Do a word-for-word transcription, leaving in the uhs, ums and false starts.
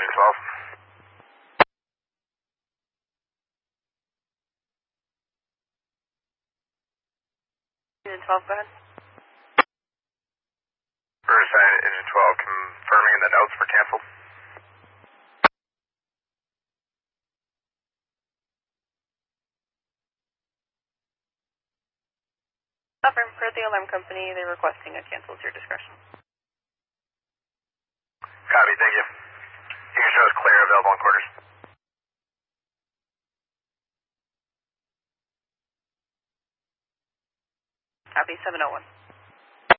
engine twelve. Engine twelve, go ahead. Riverside, engine twelve, confirming the notes were canceled. Affirm, per the alarm company, they're requesting a cancel at your discretion. Copy, thank you. You can show us clear, available in quarters. Copy, seven oh one.